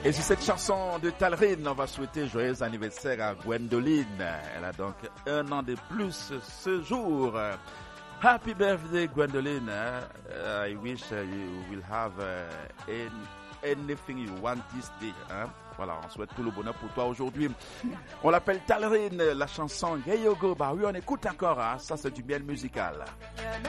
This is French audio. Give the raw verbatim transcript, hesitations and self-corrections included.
Et sur cette chanson de Talrine, on va souhaiter joyeux anniversaire à Gwendoline. Elle a donc un an de plus ce jour. Happy birthday, Gwendoline. I wish you will have anything you want this day. Voilà, on souhaite tout le bonheur pour toi aujourd'hui. On l'appelle Talrine, la chanson Geyogo. Bah oui, on écoute encore, hein? Ça c'est du bien musical.